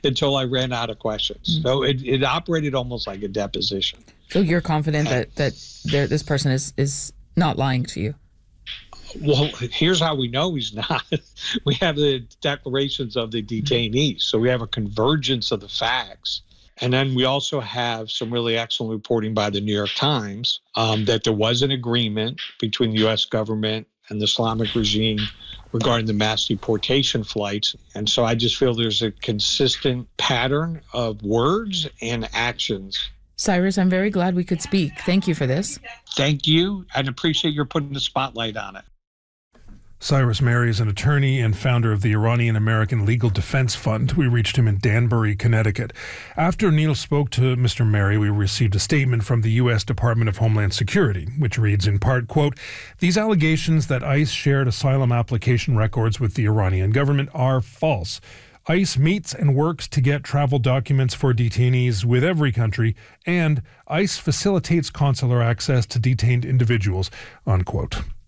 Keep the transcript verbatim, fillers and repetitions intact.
until I ran out of questions. Mm-hmm. So it, it operated almost like a deposition. So you're confident and, that, that there, this person is, is not lying to you? Well, here's how we know he's not. We have the declarations of the detainees. So we have a convergence of the facts. And then we also have some really excellent reporting by the New York Times um, that there was an agreement between the U S government and the Islamic regime regarding the mass deportation flights. And so I just feel there's a consistent pattern of words and actions. Cyrus, I'm very glad we could speak. Thank you for this. Thank you. I'd appreciate your putting the spotlight on it. Cyrus Mehri is an attorney and founder of the Iranian American Legal Defense Fund. We reached him in Danbury, Connecticut. After Neil spoke to Mister Mehri, we received a statement from the U S Department of Homeland Security, which reads in part, quote, "These allegations that ICE shared asylum application records with the Iranian government are false. ICE meets and works to get travel documents for detainees with every country, and ICE facilitates consular access to detained individuals," unquote.